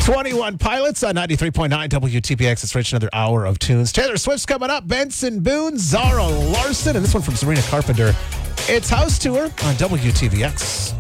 21 Pilots on 93.9 WTPX. It's Rich, another hour of tunes. Taylor Swift's coming up. Benson Boone, Zara Larson, and this one from Sabrina Carpenter. It's House Tour on WTVX.